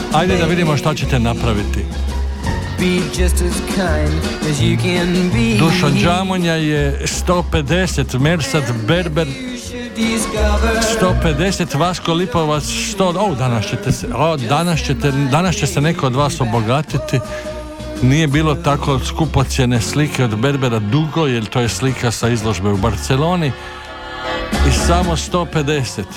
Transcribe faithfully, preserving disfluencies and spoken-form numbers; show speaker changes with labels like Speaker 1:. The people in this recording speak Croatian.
Speaker 1: Ajde da vidimo šta ćete napraviti. Dušan Džamonja je sto pedeset, Mersat Berber sto pedeset, Vasko Lipovac sto. O, danas ćete se, o, danas ćete, danas će se neko od vas obogatiti. Nije bilo tako skupocjene slike od Berbera dugo, jer to je slika sa izložbe u Barceloni. I samo sto pedeset.